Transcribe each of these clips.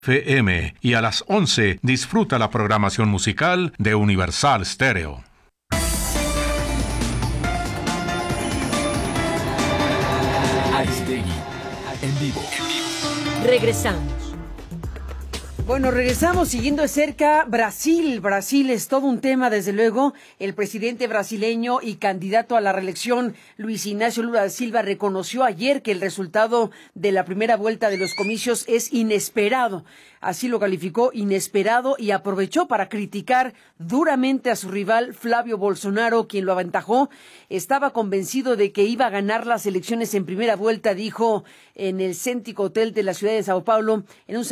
FM y a las 11 disfruta la programación musical de Universal Stereo. Aristegui, en vivo. Regresamos. Bueno, regresamos siguiendo de cerca Brasil. Brasil es todo un tema, desde luego. El presidente brasileño y candidato a la reelección, Luis Ignacio Lula da Silva, reconoció ayer que el resultado de la primera vuelta de los comicios es inesperado. Así lo calificó, inesperado, y aprovechó para criticar duramente a su rival Flavio Bolsonaro, quien lo aventajó. Estaba convencido de que iba a ganar las elecciones en primera vuelta, dijo en el céntrico hotel de la ciudad de Sao Paulo,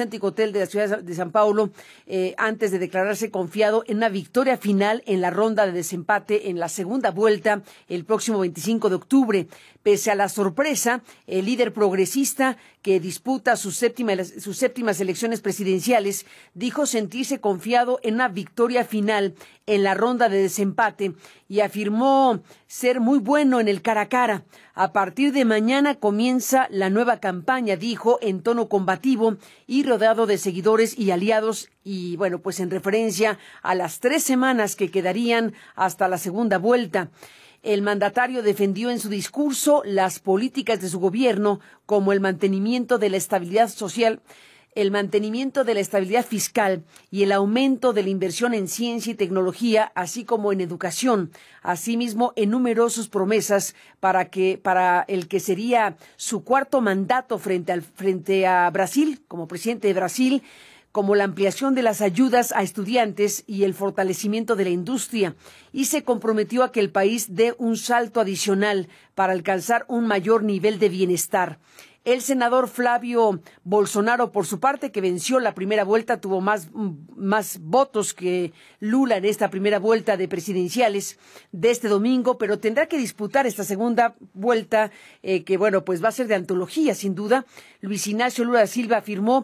de San Paulo, antes de declararse confiado en una victoria final en la ronda de desempate en la segunda vuelta el próximo 25 de octubre. Pese a la sorpresa, el líder progresista, que disputa sus séptimas elecciones presidenciales, dijo sentirse confiado en una victoria final en la ronda de desempate y afirmó ser muy bueno en el cara a cara. A partir de mañana comienza la nueva campaña, dijo en tono combativo y rodeado de seguidores y aliados, y bueno, pues en referencia a las 3 semanas que quedarían hasta la segunda vuelta. El mandatario defendió en su discurso las políticas de su gobierno, como el mantenimiento de la estabilidad social, el mantenimiento de la estabilidad fiscal y el aumento de la inversión en ciencia y tecnología, así como en educación. Asimismo, enumeró sus promesas para el que sería su cuarto mandato frente a Brasil, como presidente de Brasil, como la ampliación de las ayudas a estudiantes y el fortalecimiento de la industria, y se comprometió a que el país dé un salto adicional para alcanzar un mayor nivel de bienestar. El senador Flavio Bolsonaro, por su parte, que venció la primera vuelta, tuvo más votos que Lula en esta primera vuelta de presidenciales de este domingo, pero tendrá que disputar esta segunda vuelta, que bueno, pues va a ser de antología, sin duda. Luis Ignacio Lula da Silva afirmó,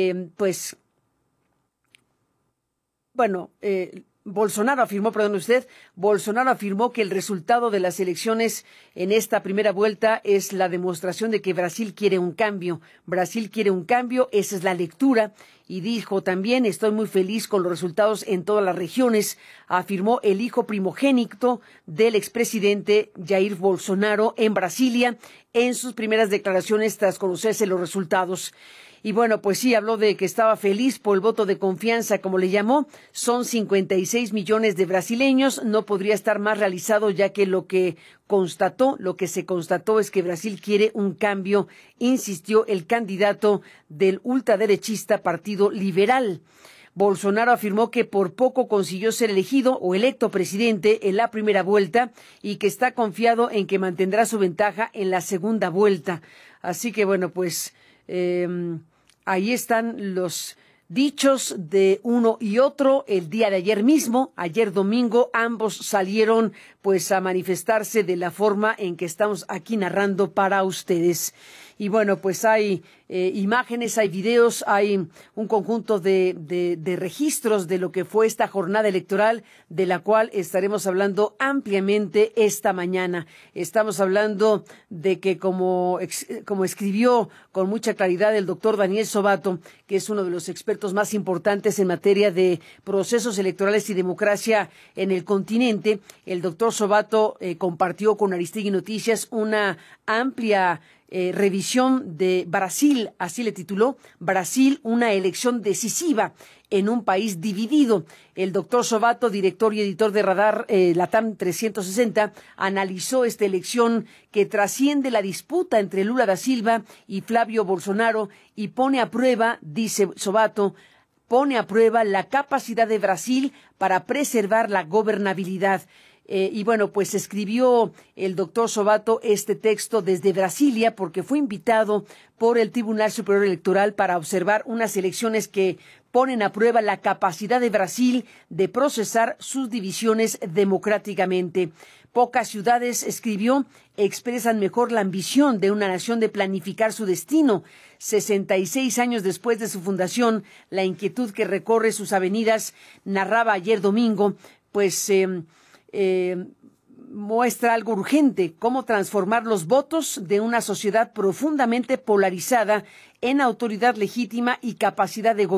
Bolsonaro afirmó que el resultado de las elecciones en esta primera vuelta es la demostración de que Brasil quiere un cambio. Brasil quiere un cambio, esa es la lectura. Y dijo también, estoy muy feliz con los resultados en todas las regiones, afirmó el hijo primogénito del expresidente Jair Bolsonaro en Brasilia en sus primeras declaraciones tras conocerse los resultados. Y bueno, pues sí, habló de que estaba feliz por el voto de confianza, como le llamó. Son 56 millones de brasileños. No podría estar más realizado, ya que lo que se constató es que Brasil quiere un cambio, insistió el candidato del ultraderechista Partido Liberal. Bolsonaro afirmó que por poco consiguió ser elegido o electo presidente en la primera vuelta y que está confiado en que mantendrá su ventaja en la segunda vuelta. Así que bueno, pues ahí están los dichos de uno y otro. El día de ayer mismo, ayer domingo, ambos salieron pues a manifestarse de la forma en que estamos aquí narrando para ustedes. Y bueno, pues hay imágenes, hay videos, hay un conjunto de registros de lo que fue esta jornada electoral, de la cual estaremos hablando ampliamente esta mañana. Estamos hablando de que, como escribió con mucha claridad el doctor Daniel Sobato, que es uno de los expertos más importantes en materia de procesos electorales y democracia en el continente, el doctor Sobato compartió con Aristegui Noticias una amplia revisión de Brasil, así le tituló, Brasil, una elección decisiva en un país dividido. El doctor Sobato, director y editor de Radar Latam 360, analizó esta elección que trasciende la disputa entre Lula da Silva y Flavio Bolsonaro y pone a prueba, dice Sobato, la capacidad de Brasil para preservar la gobernabilidad. Y bueno, pues escribió el doctor Sobato este texto desde Brasilia porque fue invitado por el Tribunal Superior Electoral para observar unas elecciones que ponen a prueba la capacidad de Brasil de procesar sus divisiones democráticamente. Pocas ciudades, escribió, expresan mejor la ambición de una nación de planificar su destino. 66 años después de su fundación, la inquietud que recorre sus avenidas, narraba ayer domingo, pues muestra algo urgente: cómo transformar los votos de una sociedad profundamente polarizada en autoridad legítima y capacidad de